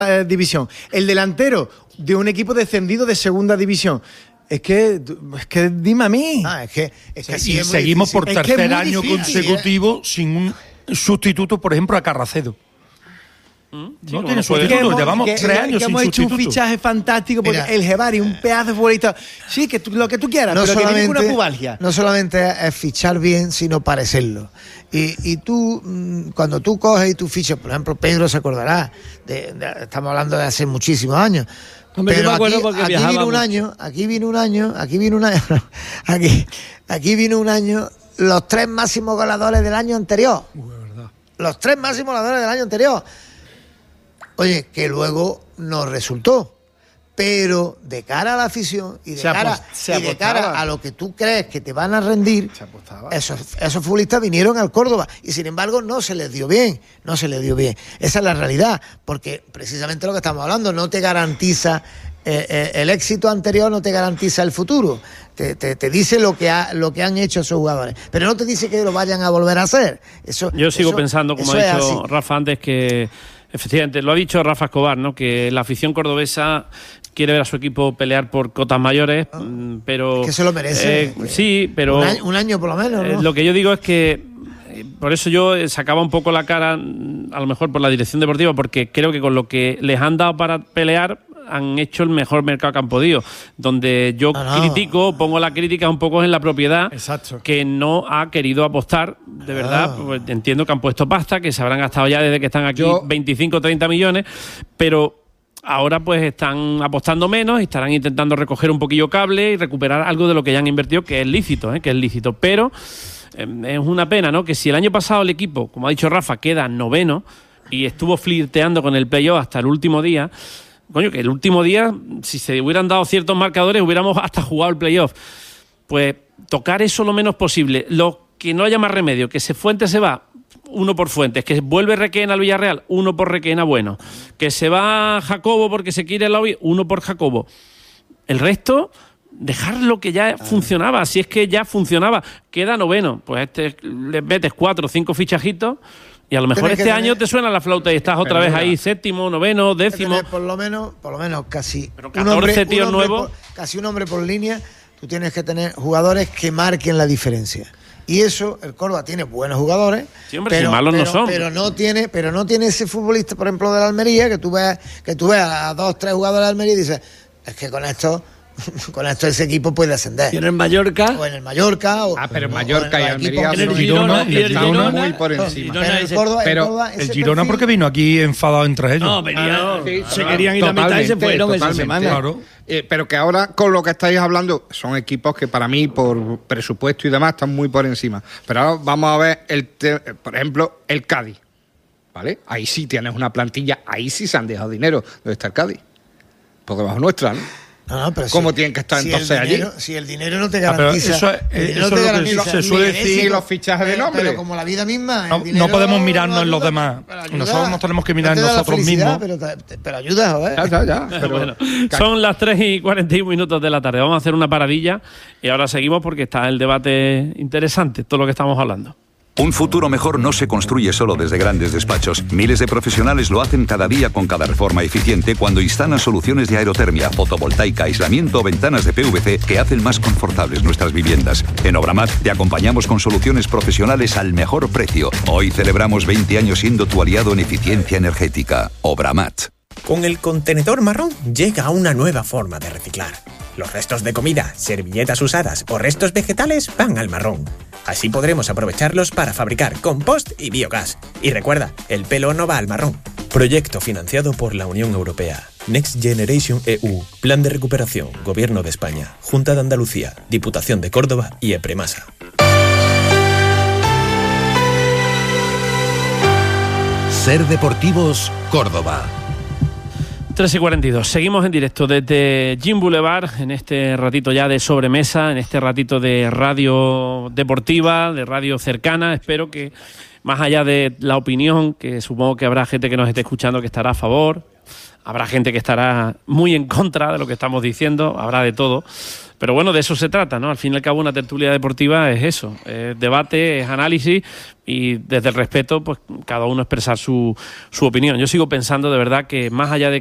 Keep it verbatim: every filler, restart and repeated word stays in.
eh, división, el delantero de un equipo descendido de segunda división. Es que, es que dime a mí. Ah, es que, es que sí, y seguimos por tercer es que año difícil, consecutivo ¿eh? sin un sustituto, por ejemplo, a Carracedo. ¿Mm? Sí, no tiene sustituto, llevamos que, tres años que sin hemos sustituto. Hemos hecho un fichaje fantástico porque Mira, el Jevari, un pedazo de futbolista. Sí, que tú, lo que tú quieras, no pero que tiene una pubalgia. No solamente es fichar bien, sino parecerlo. Y, y tú, cuando tú coges y tú fichas, por ejemplo, Pedro se acordará, de, de, estamos hablando de hace muchísimos años. Hombre, pero aquí, aquí vino un año, aquí vino un año, aquí vino un año, aquí, aquí vino un año, los tres máximos goleadores del año anterior. Uy, verdad. Los tres máximos goleadores del año anterior. Oye, que luego nos resultó, pero de cara a la afición y de, se cara, apost- y de cara a lo que tú crees que te van a rendir, esos, esos futbolistas vinieron al Córdoba y sin embargo no se les dio bien, no se les dio bien. Esa es la realidad, porque precisamente lo que estamos hablando no te garantiza eh, eh, el éxito anterior, no te garantiza el futuro. Te, te, te dice lo que ha, lo que han hecho esos jugadores, pero no te dice que lo vayan a volver a hacer. Eso, Yo sigo eso, pensando, como ha dicho Rafa antes, que efectivamente, lo ha dicho Rafa Escobar, ¿no? Que la afición cordobesa quiere ver a su equipo pelear por cotas mayores, oh, pero... Es que se lo merece. Eh, sí, pero... Un año, un año por lo menos, ¿no? Eh, lo que yo digo es que, por eso yo sacaba un poco la cara, a lo mejor por la dirección deportiva, porque creo que con lo que les han dado para pelear han hecho el mejor mercado que han podido. Donde yo no, no. critico, pongo la crítica un poco en la propiedad. Exacto. Que no ha querido apostar, de verdad. Ah. Pues entiendo que han puesto pasta, que se habrán gastado ya desde que están aquí yo... veinticinco o treinta millones, pero ahora pues están apostando menos y estarán intentando recoger un poquillo cable y recuperar algo de lo que ya han invertido, que es lícito, ¿eh? que es lícito. Pero eh, es una pena, ¿no? Que si el año pasado el equipo, como ha dicho Rafa, queda noveno y estuvo flirteando con el playoff hasta el último día, coño, que el último día, si se hubieran dado ciertos marcadores, hubiéramos hasta jugado el playoff. Pues tocar eso lo menos posible. Lo que no haya más remedio, que se Fuente se va, uno por Fuentes, que vuelve Requena al Villarreal, uno por Requena, bueno. Que se va Jacobo porque se quiere el lobby, uno por Jacobo. El resto, dejar lo que ya funcionaba, si es que ya funcionaba. Queda noveno, pues este le metes cuatro o cinco fichajitos. Y a lo mejor este tener, año te suena la flauta y estás otra vez ahí, séptimo, noveno, décimo. Por lo menos, por lo menos casi Pero catorce tíos nuevos. Casi un hombre por línea. Tú tienes que tener jugadores que marquen la diferencia. Y eso, el Córdoba tiene buenos jugadores. Sí, hombre, pero, si malos pero, no son. Pero no tiene, pero no tiene ese futbolista, por ejemplo, de la Almería, que tú veas, que tú veas a dos, tres jugadores de la Almería y dices, es que con esto. Con esto ese equipo puede ascender. ¿Y en el Mallorca? O en el Mallorca. O, ah, pero en Mallorca y Almería en el Girona, y el Girona muy por encima. Pero el Córdoba, pero el, Córdoba, el Girona porque vino aquí enfadado entre ellos. No, venía, ah, sí, se querían ir a mitad y se fueron esa semana. Claro. Eh, pero que ahora con lo que estáis hablando son equipos que para mí por presupuesto y demás están muy por encima. Pero ahora vamos a ver, el te, por ejemplo, el Cádiz. ¿Vale? Ahí sí tienes una plantilla, ahí sí se han dejado dinero. ¿Dónde está el Cádiz? Porque bajo nuestra, ¿no? No, no, pero ¿Cómo si, entonces estar si entonces dinero, allí? Si el dinero no te garantiza. Ah, eso es, eso no es te lo que se suele decir. Y los fichajes de nombre. Pero como la vida misma. No, dinero, no podemos mirarnos no en los demás. Ayuda, nosotros nos tenemos que mirar no en nosotros mismos. Pero, pero ayuda, joder. Ya, ya, ya. Pero, bueno, son las tres y cuarenta y un minutos de la tarde. Vamos a hacer una paradilla y ahora seguimos porque está el debate interesante, todo lo que estamos hablando. Un futuro mejor no se construye solo desde grandes despachos. Miles de profesionales lo hacen cada día con cada reforma eficiente cuando instalan soluciones de aerotermia, fotovoltaica, aislamiento o ventanas de P V C que hacen más confortables nuestras viviendas. En Obramat te acompañamos con soluciones profesionales al mejor precio. Hoy celebramos veinte años siendo tu aliado en eficiencia energética. Obramat. Con el contenedor marrón llega una nueva forma de reciclar. Los restos de comida, servilletas usadas o restos vegetales van al marrón. Así podremos aprovecharlos para fabricar compost y biogás. Y recuerda, el pelo no va al marrón. Proyecto financiado por la Unión Europea. Next Generation E U. Plan de recuperación. Gobierno de España. Junta de Andalucía. Diputación de Córdoba y EPREMASA. Ser Deportivos, Córdoba. tres y cuarenta y dos. Seguimos en directo desde Gym Boulevard, en este ratito ya de sobremesa, en este ratito de radio deportiva, de radio cercana. Espero que, más allá de la opinión, que supongo que habrá gente que nos esté escuchando que estará a favor, habrá gente que estará muy en contra de lo que estamos diciendo, habrá de todo. Pero bueno, de eso se trata, ¿no? Al fin y al cabo, una tertulia deportiva es eso, es debate, es análisis y desde el respeto, pues cada uno expresar su, su opinión. Yo sigo pensando de verdad que más allá de